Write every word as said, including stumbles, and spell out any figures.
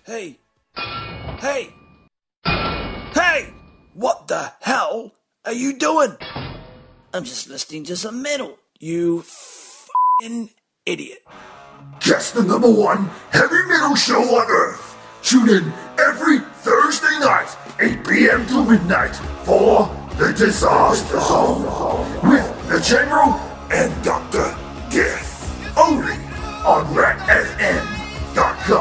Hey! Hey! Hey! What the hell are you doing? I'm just listening to some metal, you f***ing idiot. Just the number one heavy metal show on Earth. Tune in every Thursday night, eight p.m. to midnight, for The Disaster Zone with The General and Doctor Death. Only on Rat F M.